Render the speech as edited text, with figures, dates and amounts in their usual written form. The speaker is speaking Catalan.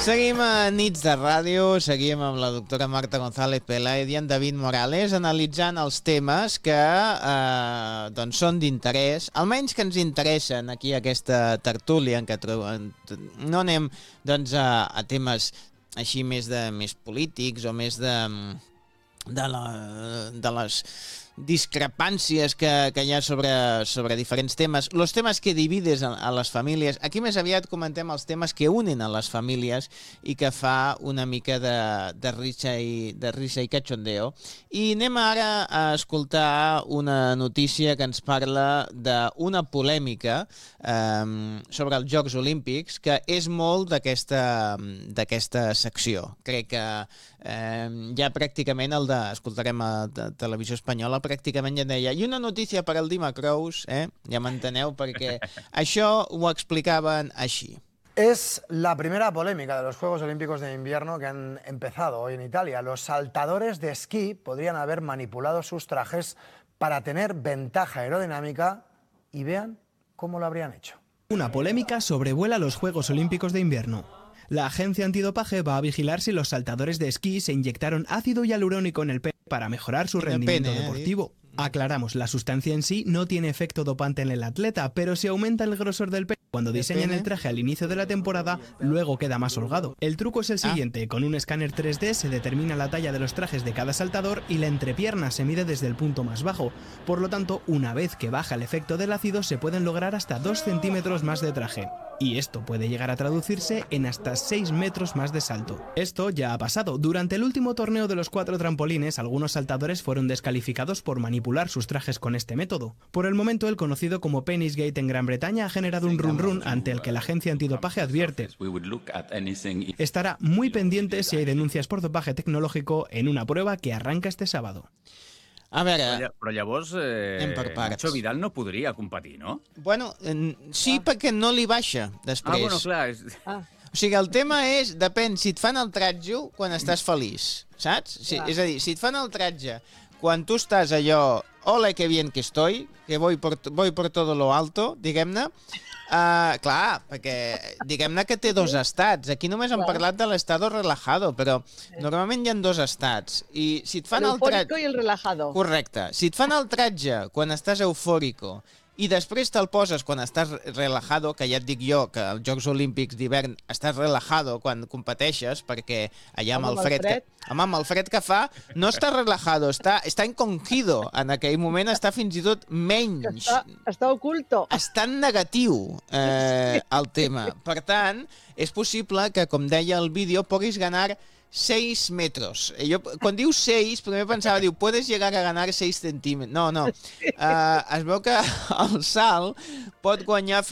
Seguim a Nits de Ràdio, seguim amb la doctora Marta González Pelaez i en David Morales analitzant els temes que doncs són d'interès, almenys que ens interessen aquí a aquesta tertúlia, en què no anem doncs, a temes així més polítics o més de les discrepàncies que hi ha sobre diferents temes, els temes que divides a les famílies. Aquí més aviat comentem els temes que unen a les famílies i que fa una mica de risa i cachondeo. I anem ara a escoltar una notícia que ens parla d'una polèmica sobre els Jocs Olímpics, que és molt d'aquesta secció. Crec que ja pràcticament escoltarem a Televisió Espanyola, pràcticament ja deia, i una notícia per al Dimacrous, ja m'enteneu, perquè això ho explicaven així. Es la primera polémica de los Juegos Olímpicos de Invierno que han empezado hoy en Italia. Los saltadores de esquí podrían haber manipulado sus trajes para tener ventaja aerodinámica y vean cómo lo habrían hecho. Una polémica sobrevuela los Juegos Olímpicos de Invierno. La agencia antidopaje va a vigilar si los saltadores de esquí se inyectaron ácido hialurónico en el pene para mejorar su rendimiento deportivo. Aclaramos, la sustancia en sí no tiene efecto dopante en el atleta, pero si aumenta el grosor del pene cuando diseñan el traje al inicio de la temporada, luego queda más holgado. El truco es el siguiente: con un escáner 3D se determina la talla de los trajes de cada saltador y la entrepierna se mide desde el punto más bajo. Por lo tanto, una vez que baja el efecto del ácido, se pueden lograr hasta 2 centímetros más de traje. Y esto puede llegar a traducirse en hasta 6 metros más de salto. Esto ya ha pasado. Durante el último torneo de los 4 trampolines, algunos saltadores fueron descalificados por manipular sus trajes con este método. Por el momento, el conocido como Penisgate en Gran Bretaña ha generado un run-run ante el que la agencia antidopaje advierte: estará muy pendiente si hay denuncias por dopaje tecnológico en una prueba que arranca este sábado. A veure... Però llavors, Nacho Vidal no podria competir, no? Bueno, sí, perquè no li baixa després. Bueno, clar. O sigui, el tema és, depèn, si et fan el tratge quan estàs feliç, saps? És a dir, si et fan el tratge quan tu estàs allò, ole, que bien que estoy, que voy por todo lo alto, diguem-ne, clar, perquè diguem-ne que té 2 estats. Aquí només hem parlat de l'estado relajado, però normalment hi ha 2 estats. I si et fan el eufórico i el relajado. Correcte. Si et fan el tratge quan estàs eufòrico i després te'l poses quan estàs relajado, que ja et dic jo que als Jocs Olímpics d'hivern estàs relajado quan competeixes, perquè allà amb el fred que fa, no està relajado, està encogido. En aquell moment està fins i tot menys. Està oculto. Està en negatiu el tema. Per tant, és possible que, com deia el vídeo, puguis ganar 6 metros. Jo, quan diu 6, primer pensava, puedes llegar a ganar 6 centímetres. No. Es veu que el salt pot guanyar